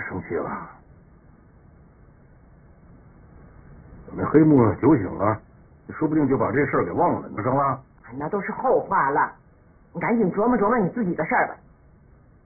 生气了。等那黑木酒醒了，说不定就把这事儿给忘了，你知道吗？ 那都是后话了，你赶紧琢磨琢磨你自己的事儿吧。